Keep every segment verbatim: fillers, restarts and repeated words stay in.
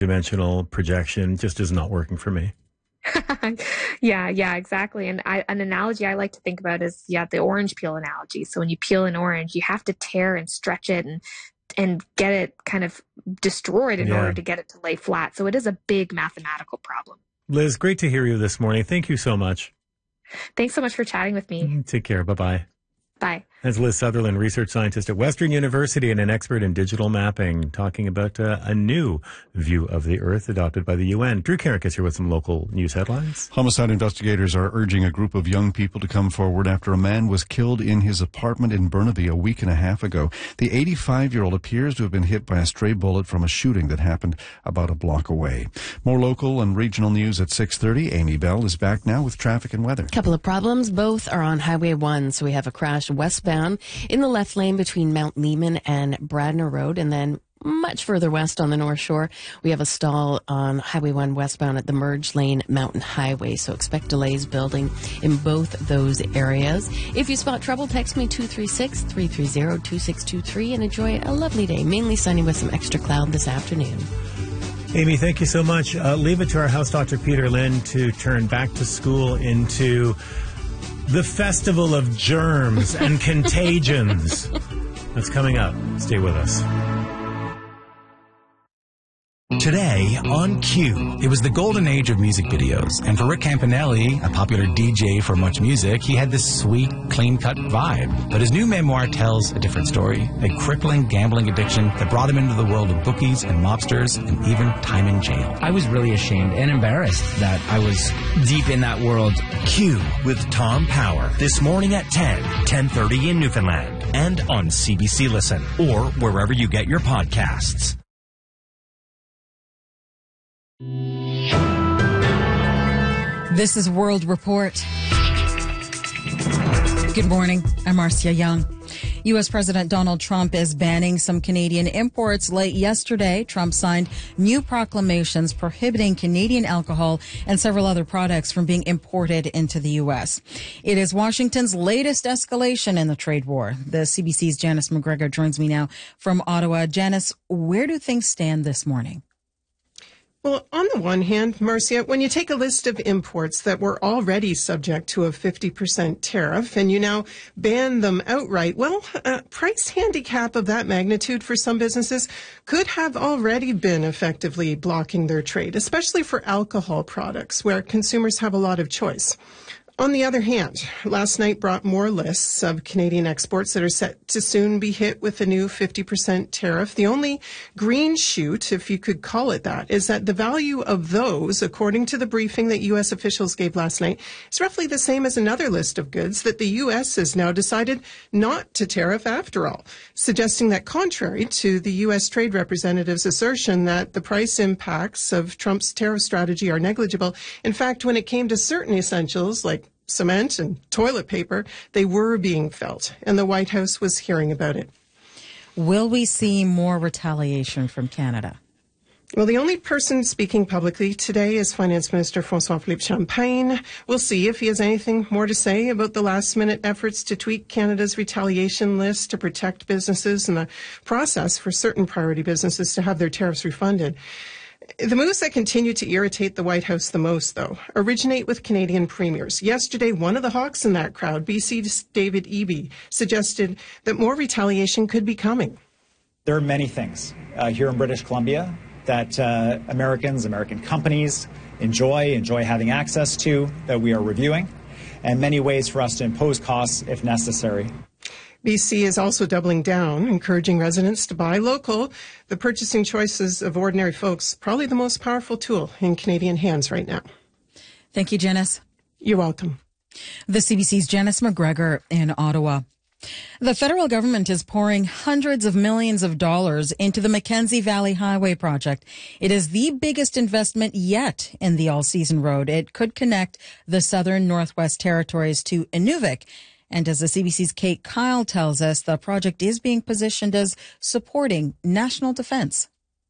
dimensional projection just is not working for me. yeah, yeah, exactly. And I, an analogy I like to think about is, yeah, the orange peel analogy. So when you peel an orange, you have to tear and stretch it and and get it kind of destroyed in Yeah. order to get it to lay flat. So it is a big mathematical problem. Liz, great to hear you this morning. Thank you so much. Thanks so much for chatting with me. Take care. Bye-bye. Bye. That's Liz Sutherland, research scientist at Western University and an expert in digital mapping, talking about uh, a new view of the Earth adopted by the U N. Drew Carrick is here with some local news headlines. Homicide investigators are urging a group of young people to come forward after a man was killed in his apartment in Burnaby a week and a half ago. The eighty-five-year-old appears to have been hit by a stray bullet from a shooting that happened about a block away. More local and regional news at six thirty. Amy Bell is back now with traffic and weather. Couple of problems. Both are on Highway one. So we have a crash westbound in the left lane between Mount Lehman and Bradner Road, and then much further west on the North Shore, we have a stall on Highway one westbound at the Merge Lane Mountain Highway. So expect delays building in both those areas. If you spot trouble, text me two three six, three three zero, two six two three and enjoy a lovely day. Mainly sunny with some extra cloud this afternoon. Amy, thank you so much. Uh, leave it to our house doctor, Peter Lynn, to turn back to school into the festival of germs and contagions. That's coming up. Stay with us. Today on Q. It was the golden age of music videos, and for Rick Campanelli, a popular D J for Much Music, he had this sweet, clean-cut vibe. But his new memoir tells a different story, a crippling gambling addiction that brought him into the world of bookies and mobsters and even time in jail. I was really ashamed and embarrassed that I was deep in that world. Q with Tom Power, this morning at ten, ten thirty in Newfoundland, and on C B C Listen, or wherever you get your podcasts. This is World Report. Good morning. I'm Marcia Young. U S. President Donald Trump is banning some Canadian imports. Late yesterday, Trump signed new proclamations prohibiting Canadian alcohol and several other products from being imported into the U S. It is Washington's latest escalation in the trade war. The C B C's Janice McGregor joins me now from Ottawa. Janice, where do things stand this morning? Well, on the one hand, Marcia, when you take a list of imports that were already subject to a fifty percent tariff and you now ban them outright, well, a price handicap of that magnitude for some businesses could have already been effectively blocking their trade, especially for alcohol products where consumers have a lot of choice. On the other hand, last night brought more lists of Canadian exports that are set to soon be hit with a new fifty percent tariff. The only green shoot, if you could call it that, is that the value of those, according to the briefing that U S officials gave last night, is roughly the same as another list of goods that the U S has now decided not to tariff after all, suggesting that contrary to the U S Trade Representative's assertion that the price impacts of Trump's tariff strategy are negligible, in fact, when it came to certain essentials like cement and toilet paper, they were being felt, and the White House was hearing about it. Will we see more retaliation from Canada? Well, the only person speaking publicly today is Finance Minister François-Philippe Champagne. We'll see if he has anything more to say about the last-minute efforts to tweak Canada's retaliation list to protect businesses and the process for certain priority businesses to have their tariffs refunded. The moves that continue to irritate the White House the most, though, originate with Canadian premiers. Yesterday, one of the hawks in that crowd, B C's David Eby, suggested that more retaliation could be coming. There are many things uh, here in British Columbia that uh, Americans, American companies enjoy, enjoy having access to, that we are reviewing, and many ways for us to impose costs if necessary. B C is also doubling down, encouraging residents to buy local. The purchasing choices of ordinary folks, probably the most powerful tool in Canadian hands right now. Thank you, Janice. You're welcome. The C B C's Janice McGregor in Ottawa. The federal government is pouring hundreds of millions of dollars into the Mackenzie Valley Highway project. It is the biggest investment yet in the all-season road. It could connect the southern Northwest Territories to Inuvik. And as the C B C's Kate Kyle tells us, the project is being positioned as supporting national defense.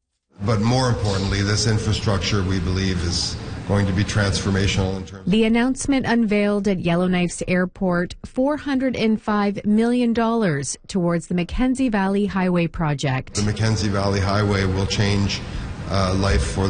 But more importantly, this infrastructure, we believe, is going to be transformational in terms of... The announcement unveiled at Yellowknife's airport four hundred five million dollars towards the Mackenzie Valley Highway project. The Mackenzie Valley Highway will change uh, life for